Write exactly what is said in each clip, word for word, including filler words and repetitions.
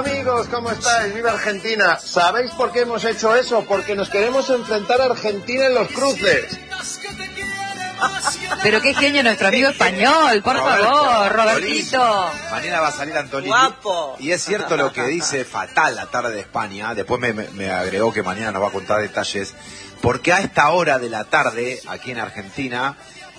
amigos, ¿cómo estáis? ¡Viva Argentina! ¿Sabéis por qué hemos hecho eso? Porque nos queremos enfrentar a Argentina en los cruces. Pero qué genio nuestro amigo español, por Roberto, favor, Robertito. Mañana va a salir Antolini. Guapo. Y es cierto lo que dice Fatal, la tarde de España. Después me, me, me agregó que mañana nos va a contar detalles. Porque a esta hora de la tarde, aquí en Argentina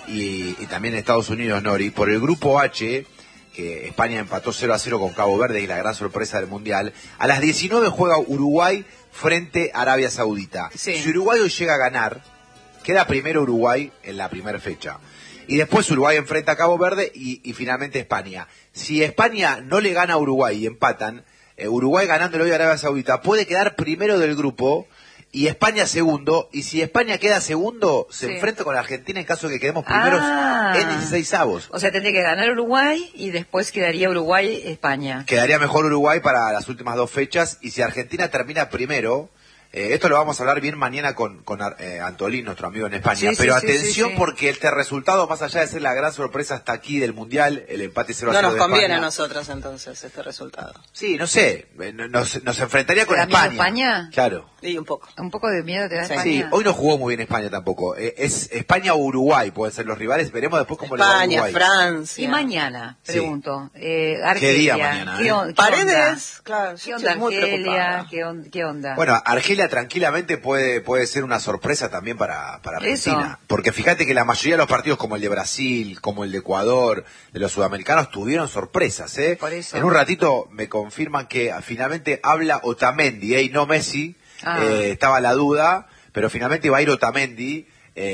y, y también en Estados Unidos, Nori, por el grupo H, que España empató cero a cero con Cabo Verde y la gran sorpresa del Mundial, a las diecinueve juega Uruguay frente a Arabia Saudita. Sí. Si Uruguay hoy llega a ganar, queda primero Uruguay en la primera fecha. Y después Uruguay enfrenta a Cabo Verde y, y finalmente España. Si España no le gana a Uruguay y empatan, eh, Uruguay ganándole hoy a Arabia Saudita puede quedar primero del grupo y España segundo. Y si España queda segundo, se Sí. enfrenta con Argentina en caso de que quedemos primeros Ah. en dieciséis avos. O sea, tendría que ganar Uruguay y después quedaría Uruguay-España. Quedaría mejor Uruguay para las últimas dos fechas. Y si Argentina termina primero... Eh, esto lo vamos a hablar bien mañana con, con eh, Antolín, nuestro amigo en España. Sí, Pero sí, sí, atención, sí, sí. porque este resultado, más allá de ser la gran sorpresa hasta aquí del Mundial, el empate cero a No cero nos de conviene España. a nosotros entonces este resultado. Sí, no sé, eh, nos, nos enfrentaría con ¿Te da miedo España. España? Claro. Y un poco. Un poco de miedo te da Sí. España. Sí, hoy no jugó muy bien España tampoco. Eh, es España o Uruguay pueden ser los rivales. Veremos después cómo España, le va a Uruguay. Francia. Y mañana, Sí. pregunto, eh, ¿Qué Argelia, día mañana, ¿qué, eh? on- qué Paredes, claro, onda? ¿Qué yo onda estoy muy Argelia? preocupada. ¿Qué, on- ¿Qué onda? Bueno, Argelia tranquilamente puede puede ser una sorpresa también para, para Argentina. Eso. Porque fíjate que la mayoría de los partidos, como el de Brasil, como el de Ecuador, de los sudamericanos, tuvieron sorpresas, ¿eh? Por eso. En un ratito me confirman que finalmente habla Otamendi, ¿eh? Y no Messi. Ah. Eh, estaba la duda, pero finalmente va a ir Otamendi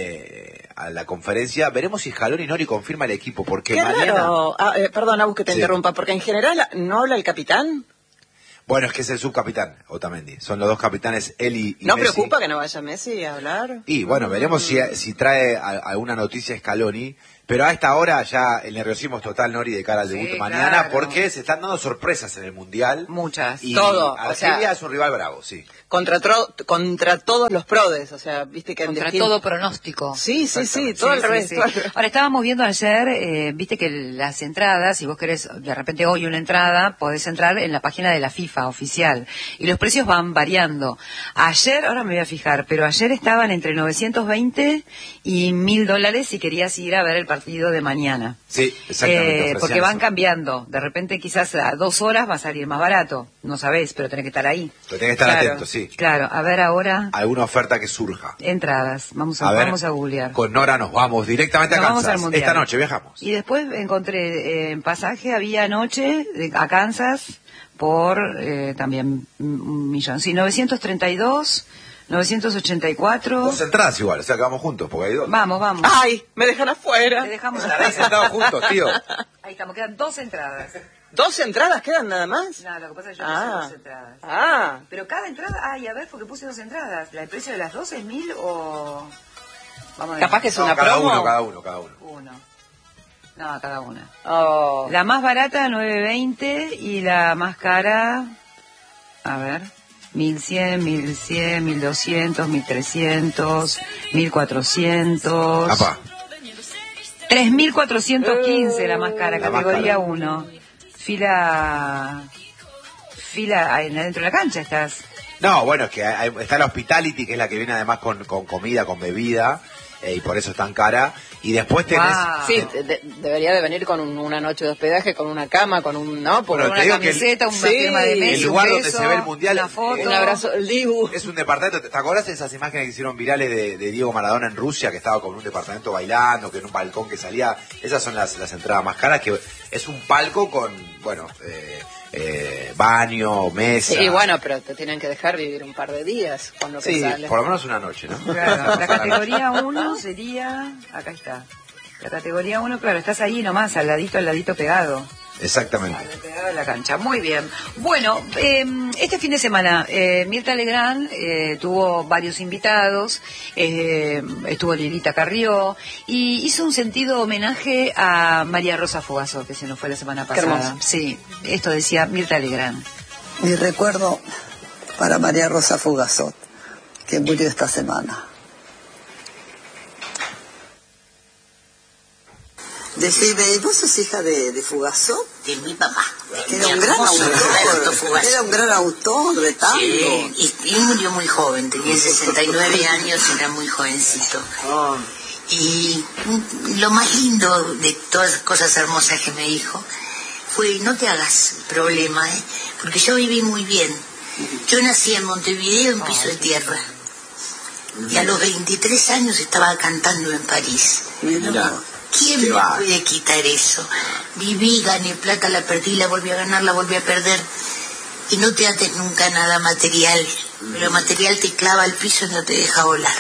eh, a la conferencia. Veremos si Scaloni Nori confirma el equipo, porque Qué mañana... raro. Ah, eh, perdón, Agus, que te Sí. interrumpa, porque en general no habla el capitán. Bueno, es que es el subcapitán, Otamendi. Son los dos capitanes, él y, y ¿No Messi. preocupa que no vaya Messi a hablar? Y bueno, veremos si, si trae a- alguna noticia Scaloni, pero a esta hora ya el nerviosismo es total, Nori, de cara al Sí, debut mañana, claro. porque se están dando sorpresas en el Mundial. Muchas. Y Todo, o Argelia sea- es un rival bravo, sí. Contra, tro- contra todos los prodes, o sea, viste que en Contra distin- todo pronóstico. Sí, sí, sí, Sí, todo al sí, revés. sí. todo al revés. Ahora estábamos viendo ayer, eh, viste que las entradas, si vos querés de repente hoy una entrada, podés entrar en la página de la FIFA oficial y los precios van variando. Ayer, ahora me voy a fijar, pero ayer estaban entre novecientos veinte y mil dólares si querías ir a ver el partido de mañana. Sí, exactamente. Eh, ofrecían porque van eso. cambiando. De repente quizás a dos horas va a salir más barato. No sabés, pero tenés que estar ahí. Pero tenés que estar Claro. atento, sí. Claro, a ver ahora Alguna oferta que surja. entradas. Vamos a, A ver, vamos a googlear. con Nora nos vamos directamente Nos a vamos Kansas. al Mundial. Esta noche viajamos. Y después encontré eh, en pasaje, había anoche eh, a Kansas por eh, también un millón. Sí, novecientos treinta y dos, novecientos ochenta y cuatro. Dos entradas igual, o sea que vamos juntos, porque hay dos. Vamos, vamos. Ay, me dejan afuera. Te dejamos Estar ahí sentados juntos, tío. Ahí estamos, quedan dos entradas. ¿Dos entradas quedan nada más? No, lo que pasa es que yo no Ah. sé dos entradas. Ah, Pero cada entrada, ay, a ver, porque puse dos entradas. ¿El precio de las dos es mil o...? Vamos a ver. capaz que es No, una cada promo. uno, cada uno, cada uno. Uno. No, cada una. Oh. La más barata, nueve veinte, y la más cara, a ver, mil cien, mil cien, mil doscientos, mil trescientos, mil cuatrocientos. Apa. tres mil cuatrocientos quince la más cara, La más categoría cara. uno. Fila... Fila, ahí dentro de la cancha estás. No, bueno, es que hay- está la Hospitality, que es la que viene además con, con comida, con bebida, eh, y por eso es tan cara. Y después tenés... Wow. Sí, de- de- debería de venir con un- una noche de hospedaje, con una cama, con un... ¿no? Porque Bueno, Una te digo que el- camiseta, una Sí, firma de Messi, el lugar un donde beso, se ve el Mundial, una foto. un abrazo, el Dibu. Es un departamento, ¿te acordás de esas imágenes que hicieron virales de, de Diego Maradona en Rusia, que estaba con un departamento bailando, que en un balcón que salía? Esas son las, las entradas más caras, que es un palco con, bueno, eh, eh, baño, mesa. Sí, bueno, pero te tienen que dejar vivir un par de días con lo que Sí, sale. por lo menos una noche, ¿no? Claro, la categoría uno sería, acá está, la categoría uno, claro, estás ahí nomás, al ladito, al ladito pegado, Exactamente. pegado a la cancha, muy bien. Bueno, eh, este fin de semana, eh, Mirta Legrand eh, tuvo varios invitados, eh, estuvo Lilita Carrió, y hizo un sentido homenaje a María Rosa Fogazó, que se nos fue la semana Qué pasada. hermoso. Sí, esto decía Mirta Legrand. Mi recuerdo para María Rosa Fugazot, que murió esta semana. Decime, ¿vos sos hija de, de Fugazot? De mi papá. Que era un gran autor. Fugazot. Era un gran autor de tango. Sí, y, y murió muy joven, tenía sesenta y nueve años, era muy jovencito. Oh. Y lo más lindo de todas las cosas hermosas que me dijo fue, no te hagas problema, ¿eh? Porque yo viví muy bien. Yo nací en Montevideo en piso de tierra. Y a los veintitrés años estaba cantando en París. Mira. ¿Quién me puede quitar eso? Viví, gané plata, la perdí, la volví a ganar, la volví a perder. Y no te ates nunca a nada material. Pero lo material te clava al piso y no te deja volar.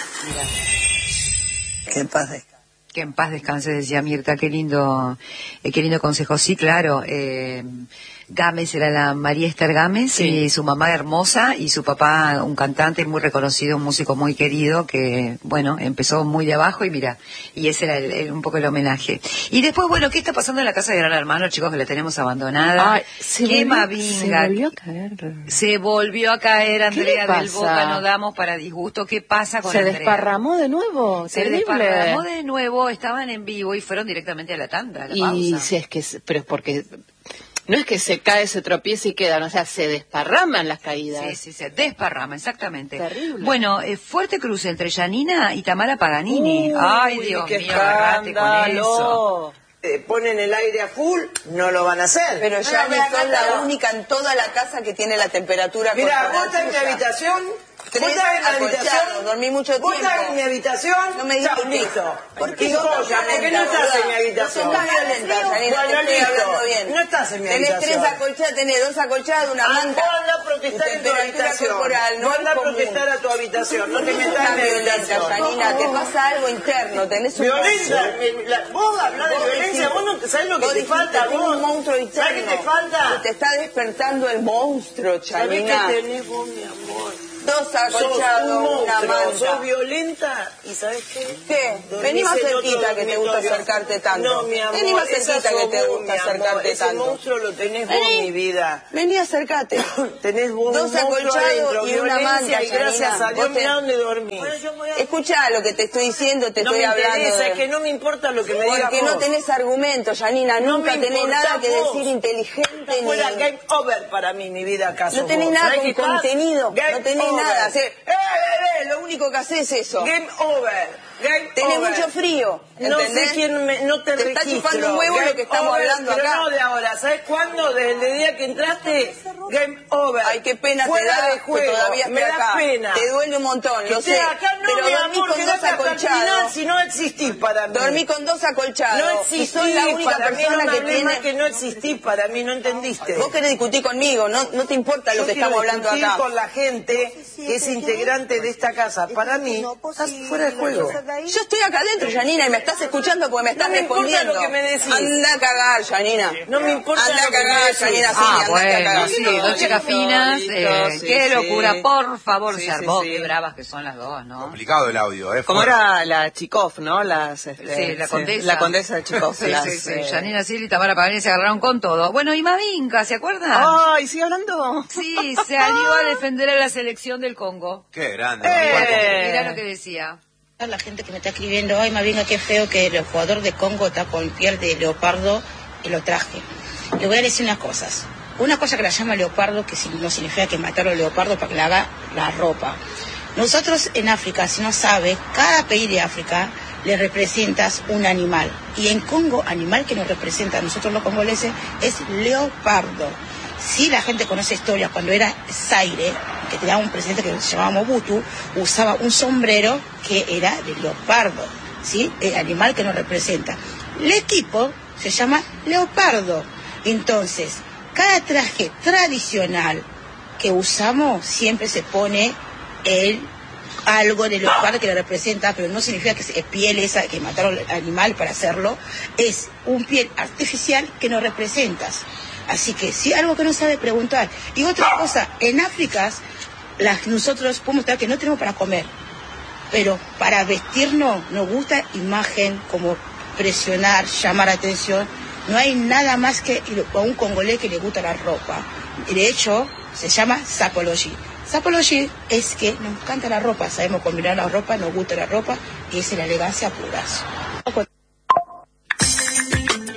Que en paz descanse. Que en paz descanse, decía Mirta. Qué lindo, eh, qué lindo consejo. Sí, claro. Eh, Gámez era la María Esther Gámez, sí. Y su mamá hermosa y su papá un cantante muy reconocido, un músico muy querido que, bueno, empezó muy de abajo y mira, y ese era el, el, un poco el homenaje. Y después, bueno, ¿qué está pasando en la casa de Gran Hermano, chicos, que la tenemos abandonada? Ay, se ¡Qué volvió, mavinga! Se volvió a caer. Se volvió a caer, Andrea del Boca, no damos para disgusto. ¿Qué pasa con se Andrea? Se desparramó de nuevo, Se terrible. desparramó de nuevo, estaban en vivo y fueron directamente a la tanda, a la y pausa. Si es que, pero es porque... No es que se cae, se tropieza y quedan, o sea, se desparraman las caídas. Sí, sí, se desparrama, exactamente. Terrible. Bueno, eh, fuerte cruce entre Yanina y Tamara Paganini. Uy, Ay, Dios mío, agarrate con eso. Eh, ponen el aire a full, no lo van a hacer. Pero ya no, no, son la única en toda la casa que tiene la temperatura Mira, corporal. vos estás en mi habitación... Tres ¿Vos estás en la habitación? Dormí mucho tiempo. ¿Vos estás en mi habitación? No me digas listo. ¿Por qué sos ¿Por qué no estás en mi habitación? No sos violenta, Janina, bueno, te estoy listo. hablando bien. No estás en mi tenés habitación. Tenés tres acolchadas, tenés dos acolchadas, una manta. Vos andá a protestar en tu habitación. Corporal, no vos andá a común. protestar a tu habitación. No te metas en mi habitación. Janina, te pasa algo interno, tenés un... Violencia. Vos hablás de violencia, vos no sabés lo que te falta, vos. Un monstruo interno. ¿Sabés qué te falta? Te está despertando el monstruo, Janina. ¿Sabés qué tenés vos, mi amor? Dos acolchados, una manta. Sos violenta y ¿sabes qué? ¿Qué? Vení más cerquita que te gusta acercarte tanto. No, mi amor. Vení más cerquita que te gusta acercarte ese tanto. Ese monstruo lo tenés vos, Vení. mi vida. Vení, acércate. Tenés vos dos un monstruo adentro, y una manta, y gracias Janina. a Dios, Te... mirá dónde dormís. Bueno, a... Escuchá lo que te estoy diciendo, te no estoy me hablando. Interesa, de... es que no me importa lo que me digas Porque vos. no tenés argumentos, Janina. No nunca tenés nada vos. que decir inteligente. Ni... Fuera ni... game over para mí, mi vida, acaso No tenés vos. nada con contenido. Game no tenés over. nada. ¡Eh, eh, eh! Lo único que haces es eso. Game over. Game Tenés over. mucho frío, ¿entendés? No sé quién me, no te, te registro. está chupando un huevo Game lo que estamos over, hablando pero acá. No de ahora, ¿sabes cuándo? Desde el día que entraste, game over. Ay, qué pena Fuera te da de juego. que todavía me esté da acá. pena. Te duele un montón, que lo sé. acá no, pero mi dormí amor, con dos acolchados. Si no existís para mí. Dormí con dos acolchados. No existís, y soy la única para persona mí no que me tiene... más que no existís para mí, no entendiste. Vos querés discutir conmigo, no, no te importa Yo lo que estamos hablando acá. Yo con la gente que es integrante de esta casa. Para mí, estás fuera de juego. Yo estoy acá adentro, Janina, y me estás escuchando porque me estás no me respondiendo. Lo que me decís. Anda a cagar, Janina. No me importa anda lo a cagar, que me Janina, sí, ah, anda bueno, a cagar. sí, dos chicas finas, eh, sí, qué sí. locura, por favor, sí, se armó, sí, sí. qué bravas que son las dos, ¿no? Complicado el audio, ¿eh? Como Fuerte. era la Chikov, ¿no? Las, este, Sí, la condesa. La condesa de Chikov. Sí, las, sí, sí. eh... Janina Sil y Tamara Paganini se agarraron con todo. Bueno, y Mavinka, ¿se acuerdan? Ay, ¿sigue hablando? Sí, se salió a defender a la selección del Congo. Qué grande. Eh. Mirá lo que decía. La gente que me está escribiendo, ay, Mavinga, qué feo que el jugador de Congo está con piel de leopardo y lo traje. Le voy a decir unas cosas. Una cosa que la llama leopardo, que no significa que mataron al leopardo para que le haga la ropa. Nosotros en África, si no sabe, cada país de África le representas un animal. Y en Congo, animal que nos representa a nosotros los congoleses es leopardo. Si la gente conoce historia, cuando era Zaire, que tenía un presidente que se llamaba Mobutu, usaba un sombrero que era de leopardo, ¿sí? El animal que nos representa. El equipo se llama leopardo. Entonces, cada traje tradicional que usamos siempre se pone el algo de leopardo que lo representa, pero no significa que es piel esa que mataron al animal para hacerlo, es un piel artificial que nos representas. Así que sí, algo que no sabe preguntar. Y otra cosa, en África las, nosotros podemos estar que no tenemos para comer, pero para vestirnos nos gusta imagen, como presionar, llamar atención. No hay nada más que a un congolés que le gusta la ropa. De hecho, se llama sapology. Sapology es que nos encanta la ropa, sabemos combinar la ropa, nos gusta la ropa, y es la elegancia pura.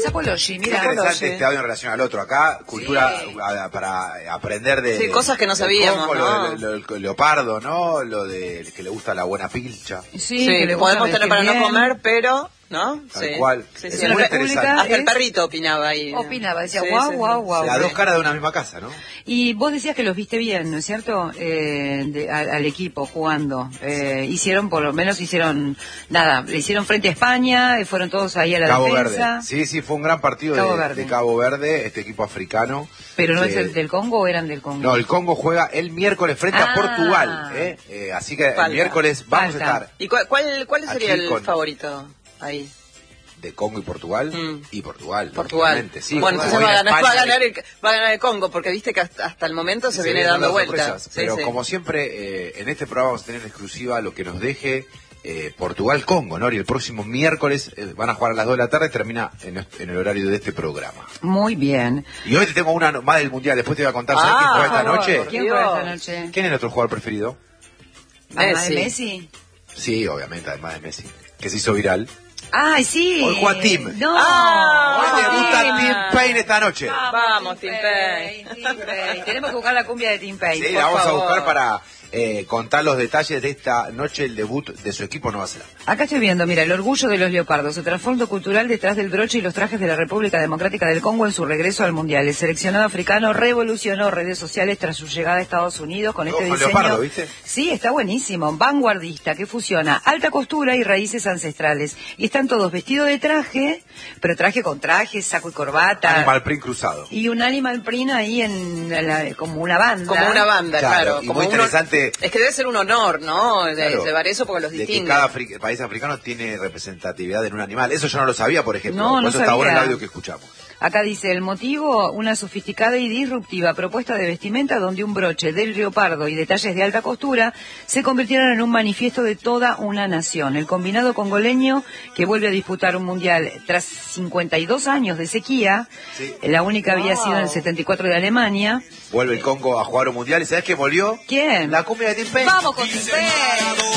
Zapology, Qué mira. interesante Zapology. este audio en relación al otro. Acá, cultura Sí. a- para aprender de... Sí, cosas que no del sabíamos, Congo, ¿no? Lo, de- lo del leopardo, ¿no? Lo de que le gusta la buena pilcha. Sí, Sí, que le gusta podemos tener vestir para no bien. comer, pero, ¿no? Tal Sí. cual. Sí, Es sí, muy la interesante. República Hasta el es- perrito opinaba ahí. Opinaba, decía, Sí, guau, sí, guau, sí. guau. Las dos caras de una misma casa, ¿no? Y vos decías que los viste bien, ¿no es cierto? Eh, de- al, al equipo jugando. Eh, hicieron, por lo menos hicieron, nada, le hicieron frente a España, y fueron todos ahí a la Cabo defensa. Verde. Sí, sí, fue un gran partido Cabo de, Verde. de Cabo Verde, este equipo africano. Pero no que- es el del Congo o eran del Congo. No, el Congo juega el miércoles frente Ah. a Portugal. ¿eh? Eh, así que Falta. el miércoles vamos Falta. a estar ¿Y cuál, cuál, cuál sería Aquí el con- favorito ahí? de Congo y Portugal. Mm. Y Portugal. Portugal. lógicamente, Sí, bueno, como entonces va a, ir ganar, va, a España ganar el, va a ganar el Congo, porque viste que hasta, hasta el momento se, se viene vienen dando las vueltas. sorpresas. Sí, Pero sí. como siempre, eh, en este programa vamos a tener en exclusiva lo que nos deje eh, Portugal-Congo, ¿no? Y el próximo miércoles eh, van a jugar a las dos de la tarde, termina en, est- en el horario de este programa. Muy bien. Y hoy te tengo una no- más del Mundial, después te voy a contar, ¿sabes Ah, quién juega por esta favor. noche? ¿Quién Dios. juega esta noche? ¿Quién es nuestro jugador preferido? ¿Además de Messi. Messi? Sí, obviamente, además de Messi, que se hizo viral. ¡Ay, sí! Hoy juega Tim. No. Ah, Hoy vamos, debuta Tim. Tim Payne esta noche. Vamos, Tim Payne. Tim Payne. Tenemos que buscar la cumbia de Tim Payne. Sí, por la vamos favor. a buscar para eh, contar los detalles de esta noche, el debut de su equipo Nueva Zelanda. Acá estoy viendo, mira, el orgullo de los leopardos, su trasfondo cultural detrás del broche y los trajes de la República Democrática del Congo en su regreso al Mundial. El seleccionado africano revolucionó redes sociales tras su llegada a Estados Unidos con este Ojo, diseño. leopardo, ¿viste? Sí, está buenísimo, vanguardista, que fusiona alta costura y raíces ancestrales. Y están todos vestidos de traje, pero traje con traje, saco y corbata. Animal print cruzado. Y un animal print ahí en la- como una banda. Como una banda, Claro, claro. y como muy uno- interesante- Es que debe ser un honor, ¿no? De Claro, llevar eso porque los de que distingue. cada afri- país africano tiene representatividad en un animal. Eso yo no lo sabía, por ejemplo. No, Por no eso está bueno el sabía. audio que escuchamos. Acá dice, el motivo, una sofisticada y disruptiva propuesta de vestimenta donde un broche del leopardo y detalles de alta costura se convirtieron en un manifiesto de toda una nación. El combinado congoleño, que vuelve a disputar un mundial tras cincuenta y dos años de sequía, Sí. la única había Wow. sido en el setenta y cuatro de Alemania. Vuelve el Congo a jugar un mundial. ¿Y sabes qué volvió? ¿Quién? La cumbia de Tim Payne. ¡Vamos con Tim Payne!